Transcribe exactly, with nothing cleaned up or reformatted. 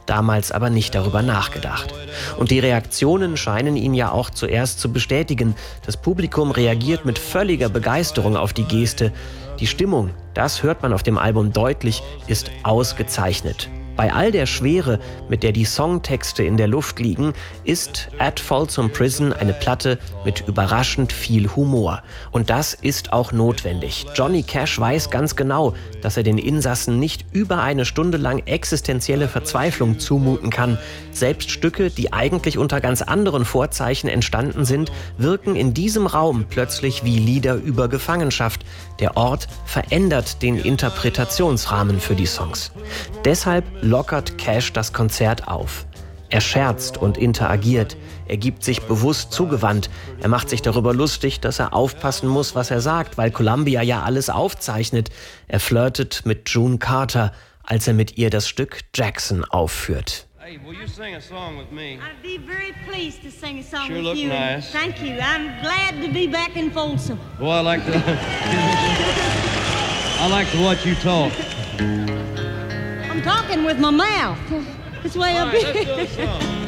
damals aber nicht darüber nachgedacht. Und die Reaktionen scheinen ihn ja auch zuerst zu bestätigen. Das Publikum reagiert mit völliger Begeisterung auf die Geste. Die Stimmung, das hört man auf dem Album deutlich, ist ausgezeichnet. Bei all der Schwere, mit der die Songtexte in der Luft liegen, ist At Folsom Prison eine Platte mit überraschend viel Humor. Und das ist auch notwendig. Johnny Cash weiß ganz genau, dass er den Insassen nicht über eine Stunde lang existenzielle Verzweiflung zumuten kann. Selbst Stücke, die eigentlich unter ganz anderen Vorzeichen entstanden sind, wirken in diesem Raum plötzlich wie Lieder über Gefangenschaft. Der Ort verändert den Interpretationsrahmen für die Songs. Deshalb lockert Cash das Konzert auf. Er scherzt und interagiert. Er gibt sich bewusst zugewandt. Er macht sich darüber lustig, dass er aufpassen muss, was er sagt, weil Columbia ja alles aufzeichnet. Er flirtet mit June Carter, als er mit ihr das Stück Jackson aufführt. Hey, will you sing a song with me? I'd be very pleased to sing a song Sure with look you. nice. Thank you. I'm glad to be back in Folsom. Boy, I like the... I like to watch you talk. I'm talking with my mouth. It's way All up right, here. let's do a song.